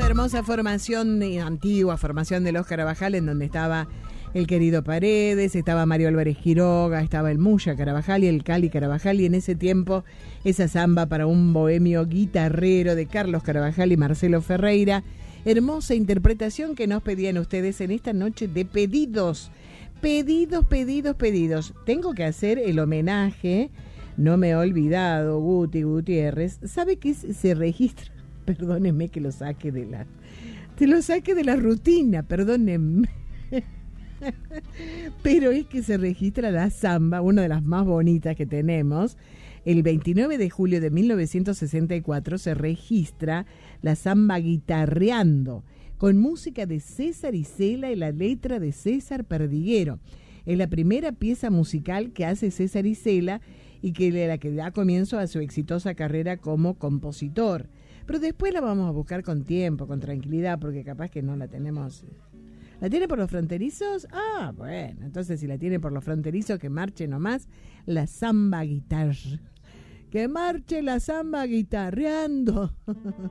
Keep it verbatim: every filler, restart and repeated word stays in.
hermosa formación, antigua formación de los Carabajal, en donde estaba el querido Paredes, estaba Mario Álvarez Quiroga, estaba el Muya Carabajal y el Cali Carabajal, y en ese tiempo esa samba para un bohemio guitarrero de Carlos Carabajal y Marcelo Ferreira. Hermosa interpretación que nos pedían ustedes en esta noche de pedidos. Pedidos, pedidos, pedidos. Tengo que hacer el homenaje, no me he olvidado, Guti Gutiérrez. ¿Sabe qué se registra? Perdónenme que lo saque de la... Te lo saque de la rutina, perdónenme. Pero es que se registra la samba, una de las más bonitas que tenemos. El veintinueve de julio de mil novecientos sesenta y cuatro se registra la samba Guitarreando, con música de César Isela y la letra de César Perdiguero. Es la primera pieza musical que hace César Isela y que le la que da comienzo a su exitosa carrera como compositor. Pero después la vamos a buscar con tiempo, con tranquilidad, porque capaz que no la tenemos. ¿La tiene por los fronterizos? Ah, bueno, entonces si la tiene por los fronterizos, que marche nomás la samba guitarra. Que marche la samba guitarreando.